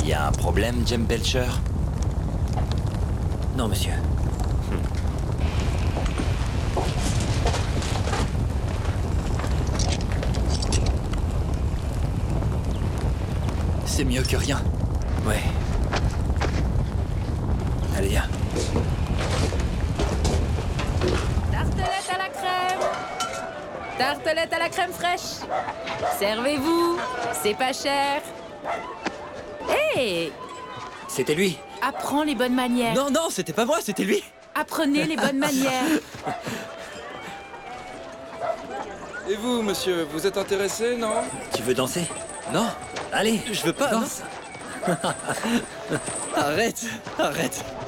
Y a un problème, Jem Belcher? Non, monsieur. C'est mieux que rien. Ouais. Allez, viens. Tartelette à la crème. Tartelette à la crème fraîche. Servez-vous, c'est pas cher. Hé, C'était lui. apprends les bonnes manières. Non, non, c'était pas moi, c'était lui. Apprenez les bonnes manières. Et vous, monsieur, vous êtes intéressé, non? Tu veux danser? Non, Allez, je veux pas. danse. Non. Arrête, arrête.